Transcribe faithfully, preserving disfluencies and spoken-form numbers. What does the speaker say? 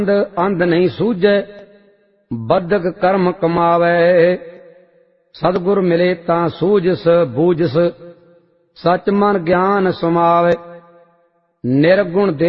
अंध नहीं सूझे बदक कर्म कमावे। सतगुर मिले तां सूझस बूझस सच मन ज्ञान समावे। निर्गुण